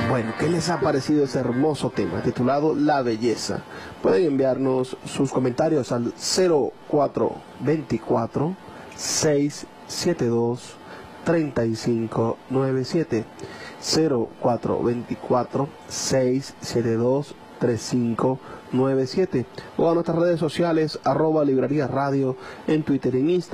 Bueno, ¿qué les ha parecido ese hermoso tema titulado La Belleza? Pueden enviarnos sus comentarios al 0424 672 3597 0424 672 3597 o a nuestras redes sociales @librería radio en Twitter y en Instagram.